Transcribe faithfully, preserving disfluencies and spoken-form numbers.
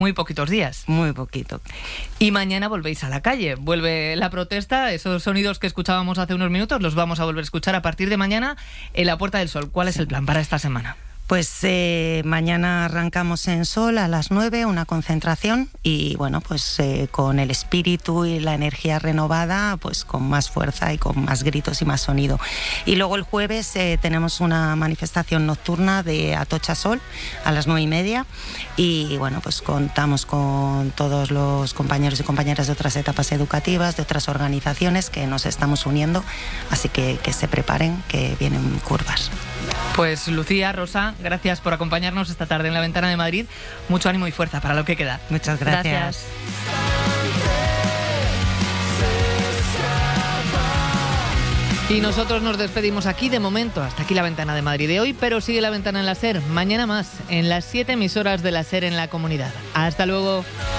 Muy poquitos días. Muy poquito. Y mañana volvéis a la calle. Vuelve la protesta. Esos sonidos que escuchábamos hace unos minutos los vamos a volver a escuchar a partir de mañana en la Puerta del Sol. ¿Cuál es el plan para esta semana? Pues eh, mañana arrancamos en Sol a las nueve, una concentración y bueno, pues eh, con el espíritu y la energía renovada, pues con más fuerza y con más gritos y más sonido. Y luego el jueves eh, tenemos una manifestación nocturna de Atocha Sol a las nueve y media y bueno, pues contamos con todos los compañeros y compañeras de otras etapas educativas, de otras organizaciones que nos estamos uniendo, así que que se preparen, que vienen curvas. Pues Lucía, Rosa, gracias por acompañarnos esta tarde en La Ventana de Madrid. Mucho ánimo y fuerza para lo que queda. Muchas gracias. Gracias. Y nosotros nos despedimos aquí de momento. Hasta aquí La Ventana de Madrid de hoy, pero sigue La Ventana en la SER. Mañana más, en las siete emisoras de la SER en la comunidad. Hasta luego.